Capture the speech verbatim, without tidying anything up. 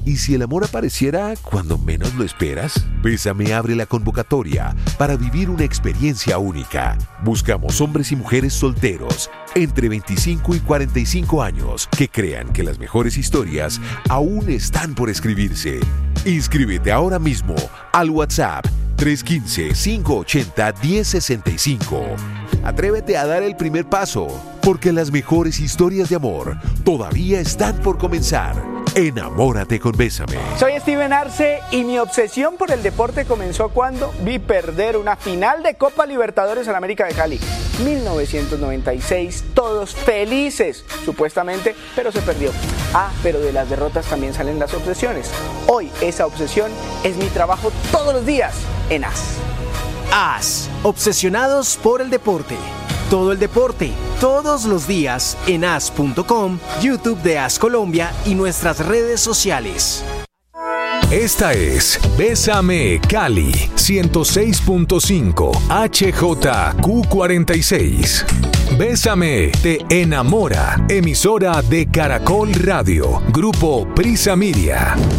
¿Y si el amor apareciera cuando menos lo esperas? Bésame abre la convocatoria para vivir una experiencia única. Buscamos hombres y mujeres solteros entre veinticinco y cuarenta y cinco años que crean que las mejores historias aún están por escribirse. Inscríbete ahora mismo al WhatsApp tres uno cinco, cinco ocho cero, uno cero seis cinco. Atrévete a dar el primer paso, porque las mejores historias de amor todavía están por comenzar. Enamórate con Bésame. Soy Steven Arce y mi obsesión por el deporte comenzó cuando vi perder una final de Copa Libertadores en América de Cali. mil novecientos noventa y seis, todos felices, supuestamente, pero se perdió. Ah, pero de las derrotas también salen las obsesiones. Hoy esa obsesión es mi trabajo todos los días en A S. A S, obsesionados por el deporte. Todo el deporte, todos los días en A S punto com, YouTube de A S Colombia y nuestras redes sociales. Esta es Bésame Cali ciento seis punto cinco H J Q cuarenta y seis. Bésame te enamora. Emisora de Caracol Radio. Grupo Prisa Media.